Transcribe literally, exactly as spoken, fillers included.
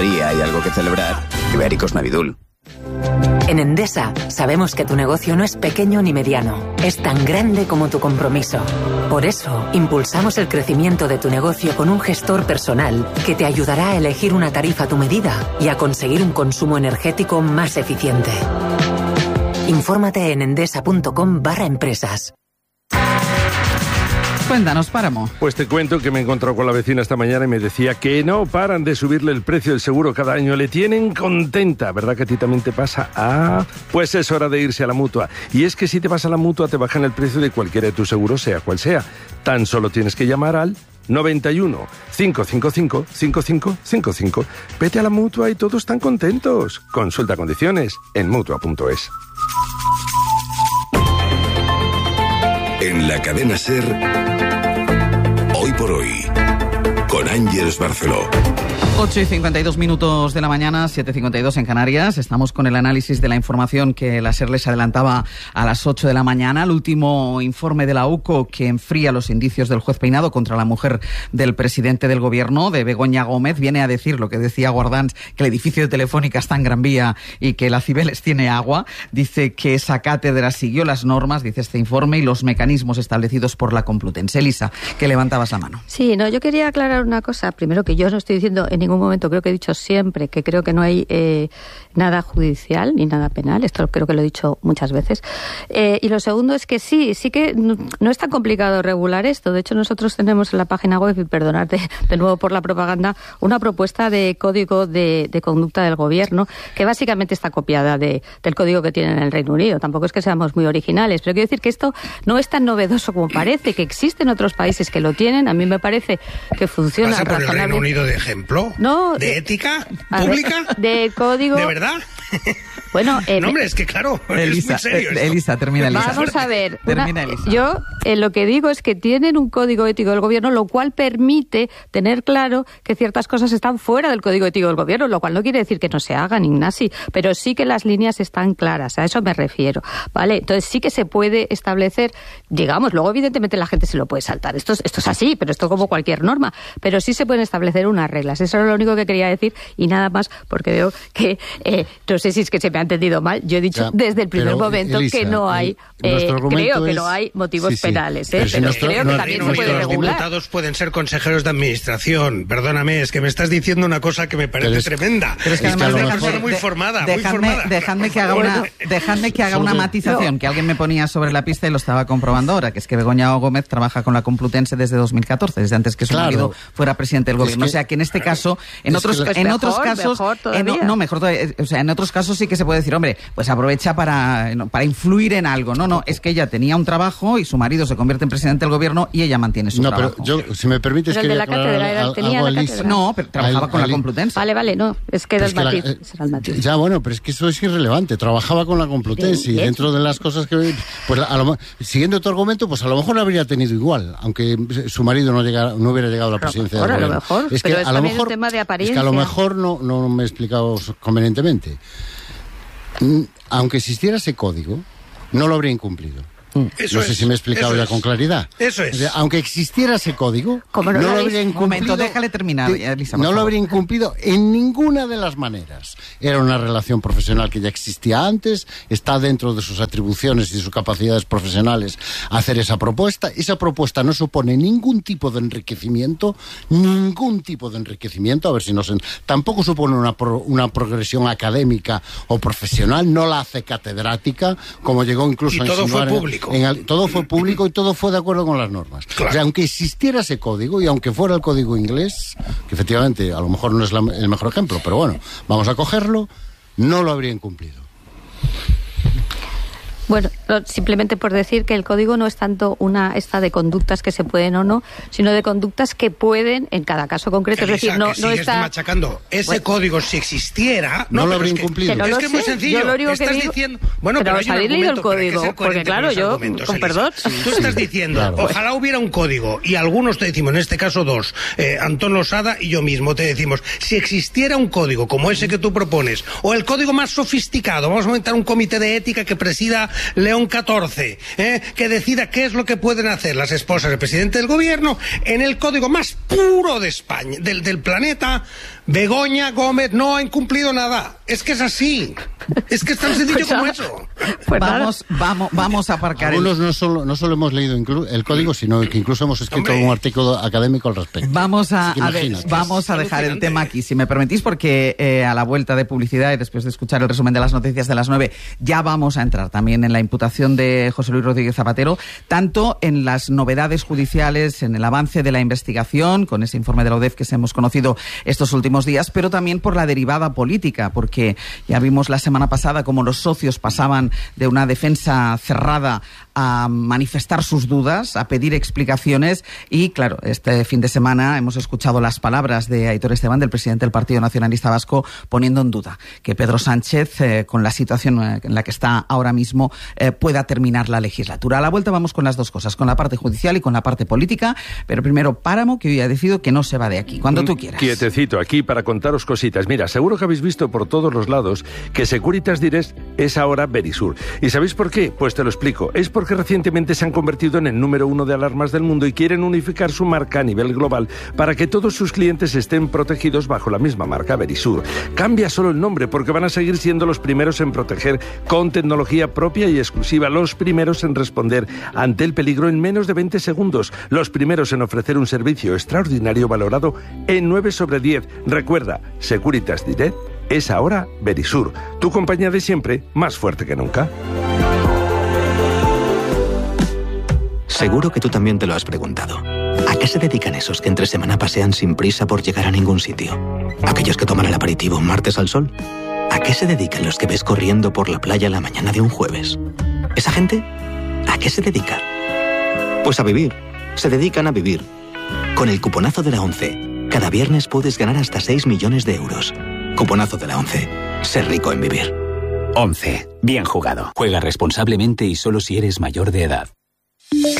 María hay algo que celebrar, Ibéricos Navidul. En Endesa sabemos que tu negocio no es pequeño ni mediano, es tan grande como tu compromiso. Por eso, impulsamos el crecimiento de tu negocio con un gestor personal que te ayudará a elegir una tarifa a tu medida y a conseguir un consumo energético más eficiente. Infórmate en endesa.com barra empresas. Cuéntanos, Páramo. Pues te cuento que me he encontrado con la vecina esta mañana y me decía que no paran de subirle el precio del seguro cada año. Le tienen contenta. ¿Verdad que a ti también te pasa? Ah, pues es hora de irse a la Mutua. Y es que si te vas a la Mutua te bajan el precio de cualquiera de tus seguros, sea cual sea. Tan solo tienes que llamar al noventa y uno, cinco cinco cinco, cinco cinco cinco cinco. Vete a la Mutua y todos están contentos. Consulta condiciones en mutua punto es. En la cadena SER, Hoy por Hoy, con Ángeles Barceló. ocho y cincuenta y dos minutos de la mañana, siete y cincuenta y dos en Canarias. Estamos con el análisis de la información que la SER les adelantaba a las ocho de la mañana. El último informe de la U C O que enfría los indicios del juez Peinado contra la mujer del presidente del gobierno, de Begoña Gómez, viene a decir lo que decía Guardans, que el edificio de Telefónica está en Gran Vía y que la Cibeles tiene agua. Dice que esa cátedra siguió las normas, dice este informe, y los mecanismos establecidos por la Complutense. Elisa, que levantabas la mano. Sí, no, yo quería aclarar una cosa. Primero, que yo no estoy diciendo en ningún momento, creo que he dicho siempre que creo que no hay eh, nada judicial ni nada penal. Esto creo que lo he dicho muchas veces. Eh, y lo segundo es que sí, sí que no, no es tan complicado regular esto. De hecho, nosotros tenemos en la página web, y perdonad de, de nuevo por la propaganda, una propuesta de código de, de conducta del gobierno que básicamente está copiada de, del código que tienen en el Reino Unido. Tampoco es que seamos muy originales, pero quiero decir que esto no es tan novedoso como parece, que existen otros países que lo tienen. A mí me parece que funciona razonablemente. ¿Vas a poner el Reino Unido de ejemplo? No. ¿De ética pública? De, de código. ¿De verdad? Bueno, eh, no, hombre, es que claro, Elisa, es muy serio eh, Elisa, termina Elisa. Vamos a ver. Termina una, Elisa. Yo eh, lo que digo es que tienen un código ético del gobierno, lo cual permite tener claro que ciertas cosas están fuera del código ético del gobierno, lo cual no quiere decir que no se hagan, Ignasi, pero sí que las líneas están claras, a eso me refiero, ¿vale? Entonces sí que se puede establecer, digamos, luego evidentemente la gente se lo puede saltar, esto es, esto es así, pero esto como cualquier norma, pero sí se pueden establecer unas reglas, eso era lo único que quería decir y nada más, porque veo que, eh, no sé si es que se me ha entendido mal, yo he dicho ya, desde el primer momento Elisa, que no hay, eh, creo que es... no hay motivos sí, sí. penales, ¿eh? pero, si pero nuestro, creo que también se puede regular. Los diputados pueden ser consejeros de administración, perdóname, es que me estás diciendo una cosa que me parece es, tremenda. Pero es que además es una persona muy formada, dejadme, muy formada. Dejadme que haga una, dejadme que haga una matización, no. que alguien me ponía sobre la pista y lo estaba comprobando ahora, que es que Begoña Gómez trabaja con la Complutense desde dos mil catorce, desde antes que su claro. marido fuera presidente del gobierno. Es que, o sea que en este caso, en otros, pues en mejor, otros casos, mejor en, no, mejor todavía, o sea, en otros casos sí que se puede decir, hombre, pues aprovecha para, para influir en algo. No, no, es que ella tenía un trabajo y su marido se convierte en presidente del gobierno y ella mantiene su no, trabajo. No, pero yo, si me permites, pero el de la cátedra era, tenía la cátedra. No, pero trabajaba con la Complutense. Vale, vale, no, es que era el matiz. La, eh, será el matiz. Ya, bueno, pero es que eso es irrelevante. Trabajaba con la Complutense sí, y dentro de las cosas que... Pues a lo, siguiendo tu argumento, pues a lo mejor lo habría tenido igual, aunque su marido no, llegara, no hubiera llegado a la presidencia del gobierno. A lo mejor, es que pero es a lo mejor, un tema de apariencia. Es que a lo mejor no, no me he explicado convenientemente. Aunque existiera ese código, no lo habría incumplido. Eso no sé es, si me he explicado ya es. con claridad. Eso es. Aunque existiera ese código, no, no lo habría incumplido. Un momento, déjale terminar, Elisa, no lo habría incumplido en ninguna de las maneras. Era una relación profesional que ya existía antes, está dentro de sus atribuciones y sus capacidades profesionales hacer esa propuesta. Esa propuesta no supone ningún tipo de enriquecimiento, ningún tipo de enriquecimiento, a ver si nos... En... Tampoco supone una, pro, una progresión académica o profesional, no la hace catedrática, como llegó incluso y a todo fue público. En el, todo fue público y todo fue de acuerdo con las normas. Claro. O sea, aunque existiera ese código y aunque fuera el código inglés, que efectivamente a lo mejor no es la, el mejor ejemplo, pero bueno, vamos a cogerlo, no lo habría incumplido. Bueno, simplemente por decir que el código no es tanto una esta de conductas que se pueden o no, sino de conductas que pueden en cada caso concreto. Elisa, es decir, no, que no está machacando. Ese bueno, código, si existiera, no, no lo habría es que, incumplido. Que no es que es muy sencillo. Yo lo único estás que digo, diciendo, bueno, pero, pero os habéis leído el código, porque claro, yo, con Elisa. perdón. Tú estás diciendo, claro. ojalá hubiera un código, y algunos te decimos, en este caso dos, eh, Antón Losada y yo mismo te decimos, si existiera un código como ese que tú propones, o el código más sofisticado, vamos a montar un comité de ética que presida León un catorce, ¿eh? que decida qué es lo que pueden hacer las esposas del presidente del gobierno en el código más puro de España, del, del planeta. Begoña Gómez no ha incumplido nada. Es que es así. Es que es tan sencillo Pues como nada. eso. Pues Vamos, vamos, vamos a aparcar el... Algunos no solo, no solo hemos leído inclu- el código, sino que incluso hemos escrito Hombre. un artículo académico al respecto. Vamos a, Así que a ver, imagínate. vamos a Es dejar el alucinante. tema aquí, si me permitís, porque eh, a la vuelta de publicidad y después de escuchar el resumen de las noticias de las nueve, ya vamos a entrar también en la imputación de José Luis Rodríguez Zapatero, tanto en las novedades judiciales, en el avance de la investigación, con ese informe de la U D E F que se hemos conocido estos últimos días, pero también por la derivada política, porque ya vimos la semana pasada cómo los socios pasaban de una defensa cerrada a manifestar sus dudas, a pedir explicaciones y, claro, este fin de semana hemos escuchado las palabras de Aitor Esteban, del presidente del Partido Nacionalista Vasco, poniendo en duda que Pedro Sánchez, eh, con la situación en la que está ahora mismo, eh, pueda terminar la legislatura. A la vuelta vamos con las dos cosas, con la parte judicial y con la parte política, pero primero Páramo, que hoy ha decidido que no se va de aquí, cuando tú quieras. Quietecito aquí para contaros cositas. Mira, seguro que habéis visto por todos los lados que Securitas Direct es ahora Verisur. ¿Y sabéis por qué? Pues te lo explico. Es porque recientemente se han convertido en el número uno de alarmas del mundo y quieren unificar su marca a nivel global para que todos sus clientes estén protegidos bajo la misma marca, Verisur. Cambia solo el nombre porque van a seguir siendo los primeros en proteger con tecnología propia y exclusiva, los primeros en responder ante el peligro en menos de veinte segundos, los primeros en ofrecer un servicio extraordinario valorado en nueve sobre diez. Recuerda, Securitas Direct es ahora Verisur, tu compañía de siempre, más fuerte que nunca. Seguro que tú también te lo has preguntado. ¿A qué se dedican esos que entre semana pasean sin prisa por llegar a ningún sitio? ¿Aquellos que toman el aperitivo un martes al sol? ¿A qué se dedican los que ves corriendo por la playa la mañana de un jueves? ¿Esa gente? ¿A qué se dedica? Pues a vivir. Se dedican a vivir. Con el cuponazo de la ONCE, cada viernes puedes ganar hasta seis millones de euros. Cuponazo de la ONCE. Ser rico en vivir. once. Bien jugado. Juega responsablemente y solo si eres mayor de edad.